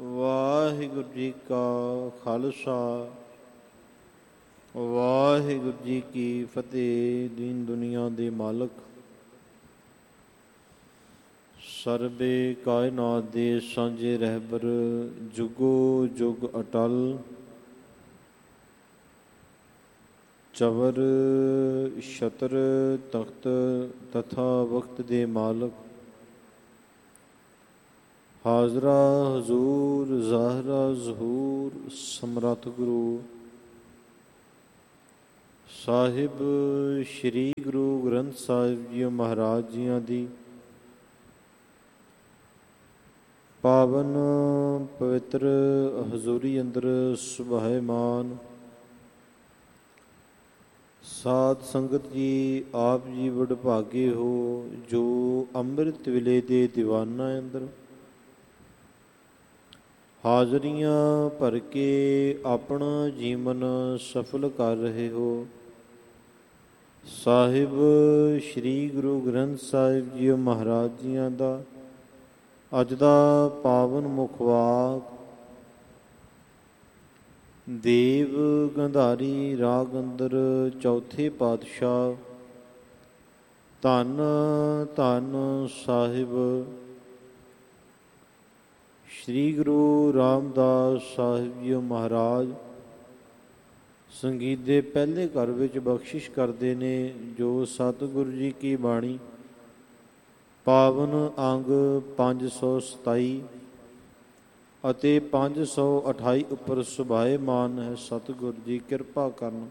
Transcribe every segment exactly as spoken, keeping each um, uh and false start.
ਵਾਹਿਗੁਰੂ ਜੀ ਕਾ ਖਾਲਸਾ ਵਾਹਿਗੁਰੂ ਜੀ ਕੀ ਫਤਿਹ। ਦੀਨ ਦੁਨੀਆ ਦੇ ਮਾਲਕ ਸਰਬੇ ਕਾਇਨਾਤ ਦੇ ਸਾਂਝੇ ਰਹਿਬਰ ਜੁਗੋ ਜੁਗ ਅਟਲ ਚਵਰ ਛਤਰ ਤਖਤ ਤਥਾ ਵਕਤ ਦੇ ਮਾਲਕ ਹਾਜ਼ਰਾ ਹਜ਼ੂਰ ਜ਼ਾਹਰਾ ਜ਼ਹੂਰ ਸਮਰੱਥ ਗੁਰੂ ਸਾਹਿਬ ਸ਼੍ਰੀ ਗੁਰੂ ਗ੍ਰੰਥ ਸਾਹਿਬ ਜੀ ਮਹਾਰਾਜ ਜੀਆਂ ਦੀ ਪਾਵਨ ਪਵਿੱਤਰ ਹਜ਼ੂਰੀ ਅੰਦਰ ਸੁਭਾਏਮਾਨ ਸਾਧ ਸੰਗਤ ਜੀ, ਆਪ ਜੀ ਵਡਭਾਗੇ ਹੋ ਜੋ ਅੰਮ੍ਰਿਤ ਵੇਲੇ ਦੇ ਦੀਵਾਨਾਂ ਅੰਦਰ ਹਾਜ਼ਰੀਆਂ ਭਰ ਕੇ ਆਪਣਾ ਜੀਵਨ ਸਫਲ ਕਰ ਰਹੇ ਹੋ। ਸਾਹਿਬ ਸ਼੍ਰੀ ਗੁਰੂ ਗ੍ਰੰਥ ਸਾਹਿਬ ਜੀ ਮਹਾਰਾਜ ਜੀਆਂ ਦਾ ਅੱਜ ਦਾ ਪਾਵਨ ਮੁਖਵਾਕ ਦੇਵ ਗੰਧਾਰੀ ਰਾਗ ਅੰਦਰ ਚੌਥੇ ਪਾਤਸ਼ਾਹ ਧੰਨ ਧੰਨ ਸਾਹਿਬ ਸ਼੍ਰੀ ਗੁਰੂ ਰਾਮਦਾਸ ਸਾਹਿਬ ਜੀ ਮਹਾਰਾਜ ਸੰਗੀਤ ਦੇ ਪਹਿਲੇ ਘਰ ਵਿੱਚ ਬਖਸ਼ਿਸ਼ ਕਰਦੇ ਨੇ, ਜੋ ਸਤਿਗੁਰੂ ਜੀ ਕੀ ਬਾਣੀ ਪਾਵਨ ਅੰਗ ਪੰਜ ਸੌ ਸਤਾਈ ਅਤੇ ਪੰਜ ਸੌ ਅਠਾਈ ਉੱਪਰ ਸੁਭਾਏਮਾਨ ਹੈ। ਸਤਿਗੁਰੂ ਜੀ ਕਿਰਪਾ ਕਰਨ,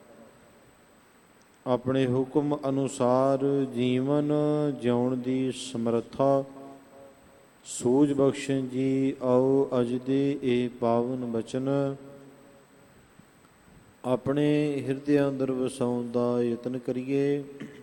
ਆਪਣੇ ਹੁਕਮ ਅਨੁਸਾਰ ਜੀਵਨ ਜਿਉਣ ਦੀ ਸਮਰੱਥਾ ਸੂਝ ਬਖਸ਼ਣ ਜੀ। ਆਓ ਅੱਜ ਦੇ ਇਹ ਪਾਵਨ ਬਚਨ ਆਪਣੇ ਹਿਰਦਿਆਂ ਅੰਦਰ ਵਸਾਉਣ ਦਾ ਯਤਨ ਕਰੀਏ।